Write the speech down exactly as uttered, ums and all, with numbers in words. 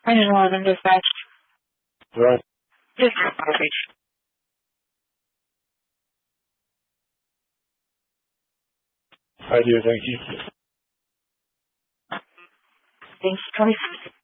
nine eleven dispatch. Right. District Outreach. I do, thank you. Thanks, twenty-six.